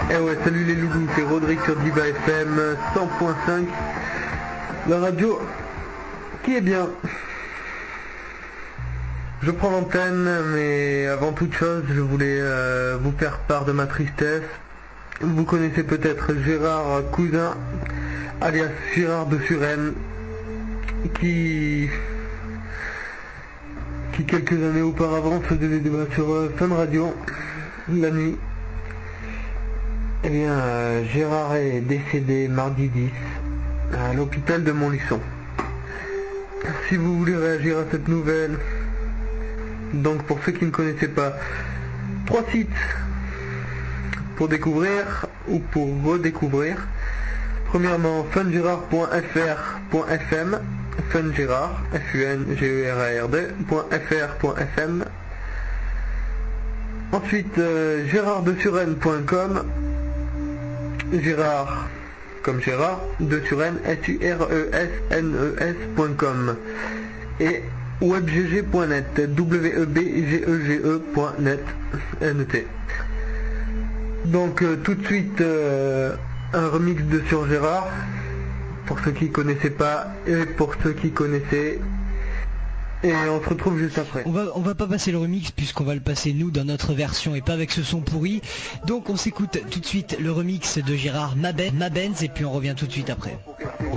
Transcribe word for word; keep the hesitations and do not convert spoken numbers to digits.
Eh ouais, salut les loulous, c'est Rodrigue sur Diva F M cent point cinq, la radio qui est bien. Je prends l'antenne, mais avant toute chose, je voulais euh, vous faire part de ma tristesse. Vous connaissez peut-être Gérard Cousin, alias Gérard de Suresnes, qui, qui quelques années auparavant faisait des débats sur euh, Fun Radio, la nuit. Eh bien, euh, Gérard est décédé mardi dix à l'hôpital de Montluçon. Si vous voulez réagir à cette nouvelle, donc pour ceux qui ne connaissaient pas, trois sites pour découvrir ou pour redécouvrir. Premièrement, fungérard point f r point f m, fungérard, F U N G E R A R D, .f r point f m. Ensuite, euh, gérard de suresnes point com, Gérard, comme Gérard, de Suresnes, S U R E S N E S point com, et webgg point net, W E B G E G E point net, N T. Donc euh, tout de suite, euh, un remix de Sur Gérard, pour ceux qui connaissaient pas, et pour ceux qui connaissaient. Et on se retrouve juste après. On va, on va pas passer le remix puisqu'on va le passer nous dans notre version et pas avec ce son pourri. Donc on s'écoute tout de suite le remix de Gérard Mabenz, Mabenz et puis on revient tout de suite après.